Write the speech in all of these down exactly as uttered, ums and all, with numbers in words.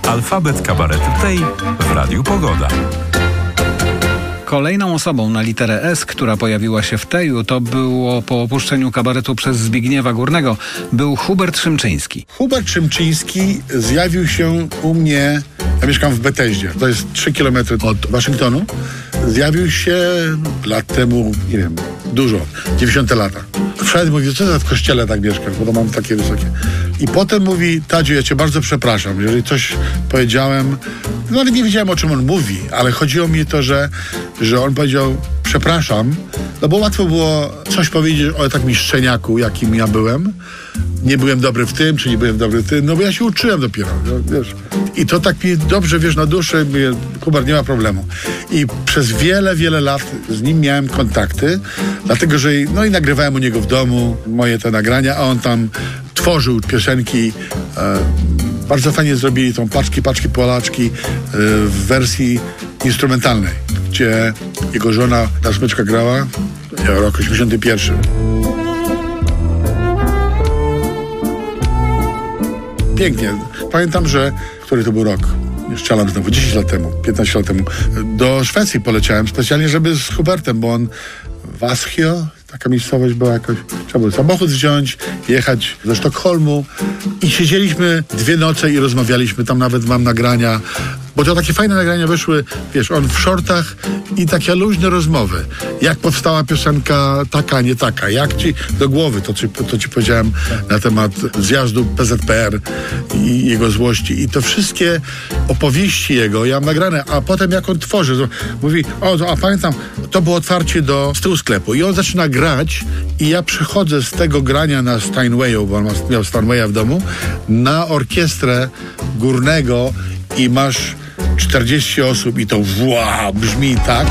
Alfabet Kabaretu tej w Radiu Pogoda. Kolejną osobą na literę S, która pojawiła się w Teju, to było po opuszczeniu kabaretu przez Zbigniewa Górnego, był Hubert Szymczyński. Hubert Szymczyński zjawił się u mnie, ja mieszkam w Beteździe, to jest trzy kilometry od Waszyngtonu. Zjawił się lat temu, nie wiem, dużo, dziewięćdziesiąte lata. Wszedł i mówi, co za w kościele tak mieszkasz, bo to mam takie wysokie. I potem mówi, Tadziu, ja cię bardzo przepraszam, jeżeli coś powiedziałem, no ale nie wiedziałem, o czym on mówi, ale chodziło mi to, że, że on powiedział, przepraszam, no bo łatwo było coś powiedzieć o takim szczeniaku, jakim ja byłem. Nie byłem dobry w tym, czy nie byłem dobry w tym, no bo ja się uczyłem dopiero, wiesz. I to tak mi dobrze, wiesz, na duszy, mówię, Hubert, nie ma problemu. I przez wiele, wiele lat z nim miałem kontakty, dlatego, że no i nagrywałem u niego w domu moje te nagrania, a on tam tworzył piosenki. E, bardzo fajnie zrobili tą Paczki, Paczki, Polaczki e, w wersji instrumentalnej, gdzie jego żona, ta smyczka grała, ja, rok osiemdziesiąty pierwszy. Pięknie. Pamiętam, że, który to był rok, strzelam znowu, dziesięć lat temu, piętnaście lat temu, do Szwecji poleciałem specjalnie, żeby z Hubertem, bo on Waschio, taka miejscowość była jakoś, trzeba było samochód wziąć, jechać do Sztokholmu i siedzieliśmy dwie noce i rozmawialiśmy, tam nawet mam nagrania, bo to takie fajne nagrania wyszły, wiesz, on w shortach i takie luźne rozmowy. Jak powstała piosenka taka, nie taka, jak ci do głowy, to ci, to ci powiedziałem na temat zjazdu P Z P R i jego złości. I to wszystkie opowieści jego, ja mam nagrane, a potem jak on tworzy, mówi, o, a pamiętam, to było otwarcie do z tyłu sklepu i on zaczyna grać i ja przechodzę z tego grania na Steinwayu, bo on miał Steinwaya w domu, na orkiestrę Górnego i masz czterdzieści osób i to wow, brzmi tak.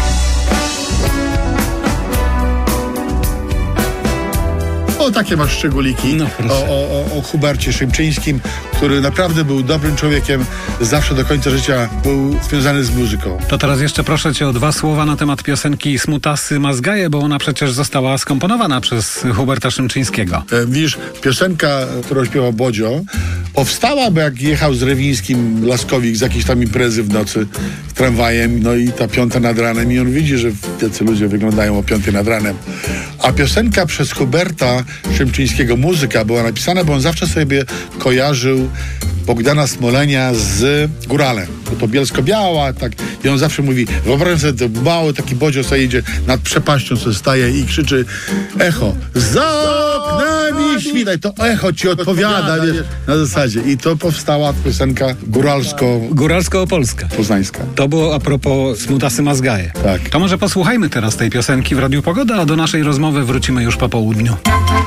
O, takie masz szczególiki no, o, o, o Hubercie Szymczyńskim, który naprawdę był dobrym człowiekiem, zawsze do końca życia był związany z muzyką. To teraz jeszcze proszę cię o dwa słowa na temat piosenki Smutasy Mazgaje, bo ona przecież została skomponowana przez Huberta Szymczyńskiego. E, widzisz, piosenka, którą śpiewał Bodzio, powstała, bo jak jechał z Rewińskim Laskowik z jakiejś tam imprezy w nocy tramwajem, no i ta piąta nad ranem i on widzi, że tacy ludzie wyglądają o piątej nad ranem. A piosenka przez Huberta Szymczyńskiego, muzyka była napisana, bo on zawsze sobie kojarzył Bogdana Smolenia z Góralem, bo to Bielsko-Biała, tak, i on zawsze mówi, wyobraź sobie, to mały taki Bodzio sobie idzie nad przepaścią, co staje i krzyczy echo, za oknami świtaj, to echo ci odpowiada, wiesz, na zasadzie. I to powstała piosenka góralsko... Góralsko-opolska. Poznańska. To było a propos Smutasy Mazgaje. Tak. To może posłuchajmy teraz tej piosenki w Radiu Pogoda, a do naszej rozmowy wrócimy już po południu.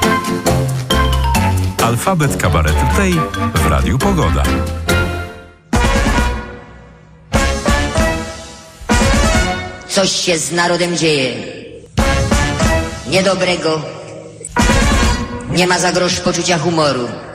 Alfabet Kabaretu tej w Radiu Pogoda. Coś się z narodem dzieje niedobrego. Nie ma za grosz poczucia humoru.